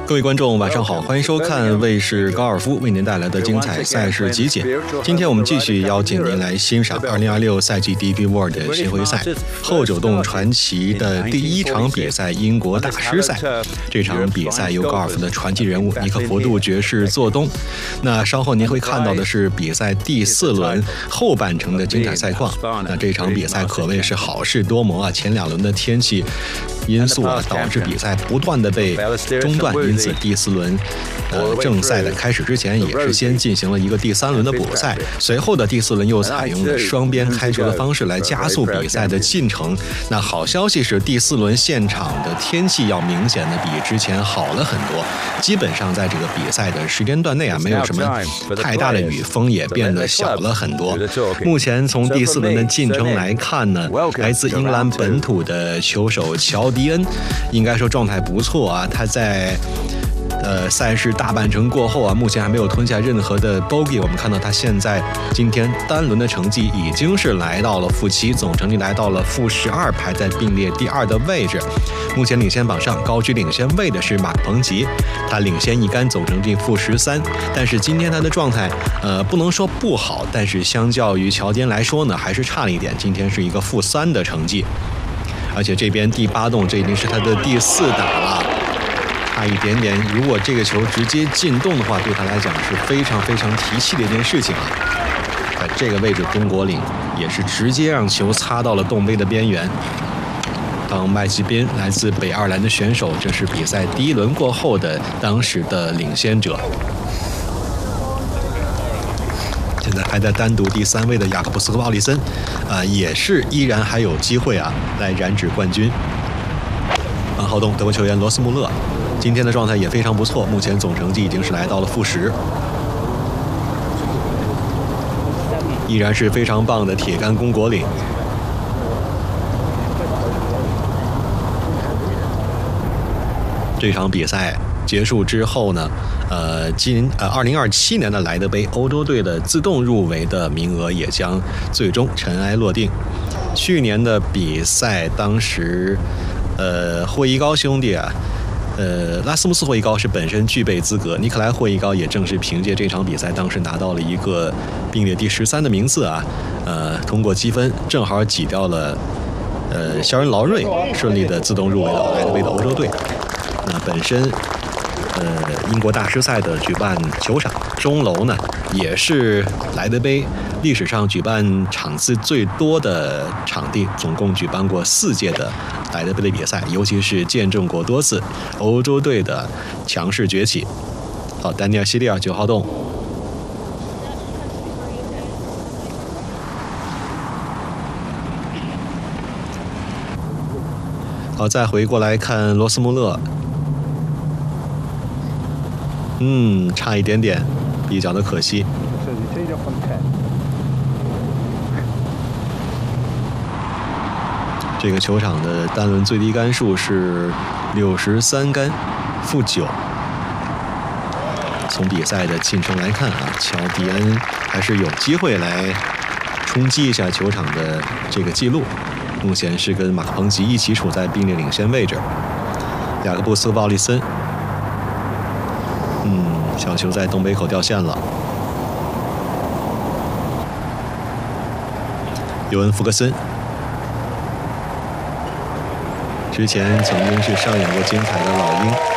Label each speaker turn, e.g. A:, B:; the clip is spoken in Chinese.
A: 各位观众，晚上好，欢迎收看卫视高尔夫为您带来的精彩赛事集锦。今天我们继续邀请您来欣赏2026赛季 DP World 的巡回赛后九洞传奇的第一场比赛——英国大师赛。这场比赛由高尔夫的传奇人物尼克佛度爵士做东。那稍后您会看到的是比赛第4轮后半程的精彩赛况。那这场比赛可谓是好事多磨啊！前2轮的天气因素导致比赛不断的被中断，因此第4轮正赛的开始之前也是先进行了一个第3轮的补赛，随后的第4轮又采用了双边开球的方式来加速比赛的进程。那好消息是第4轮现场的天气要明显的比之前好了很多，基本上在这个比赛的时间段内没有什么太大的雨，风也变得小了很多。目前从第4轮的进程来看呢，来自英格兰本土的球手乔迪恩应该说状态不错啊，他在赛事大半程过后目前还没有吞下任何的 bogey。 我们看到他现在今天单轮的成绩已经是来到了负7，总成绩来到了负12，排在并列第2的位置。目前领先榜上高居领先位的是马克彭吉，他领先1杆，总成绩负13。但是今天他的状态不能说不好，但是相较于乔迪恩来说呢，还是差了一点，今天是一个负3的成绩。而且这边第8洞，这已经是他的第4打了，差一点点。如果这个球直接进洞的话，对他来讲是非常非常提气的一件事情啊。在这个位置，中国岭也是直接让球擦到了洞杯的边缘。当麦吉宾来自北爱尔兰的选手，这是比赛第1轮过后的当时的领先者。现在排在单独第3位的雅克布斯和奥利森，也是依然还有机会来染指冠军。2号洞德国球员罗斯穆勒今天的状态也非常不错，目前总成绩已经是来到了负10，依然是非常棒的铁杆攻国岭。这场比赛结束之后呢2027年的莱德杯欧洲队的自动入围的名额也将最终尘埃落定。去年的比赛当时霍伊高兄弟拉斯穆斯霍伊高是本身具备资格，尼克莱霍伊高也正是凭借这场比赛当时拿到了一个并列第13的名次通过积分正好挤掉了肖恩劳瑞，顺利的自动入围了莱德杯的欧洲队。那本身英国大师赛的举办球场钟楼呢，也是莱德杯历史上举办场次最多的场地，总共举办过4届的莱德杯的比赛，尤其是见证过多次欧洲队的强势崛起。好，丹尼尔·希利尔9号洞。好，再回过来看罗斯穆勒。差一点点，比较的可惜。这个球场的单轮最低杆数是63杆，负9。从比赛的进程来看乔迪恩还是有机会来冲击一下球场的这个记录。目前是跟马克彭吉一起处在并列领先位置。雅各布斯鲍利森。小球在洞杯口掉线了。尤恩·福格森之前曾经是上演过精彩的老鹰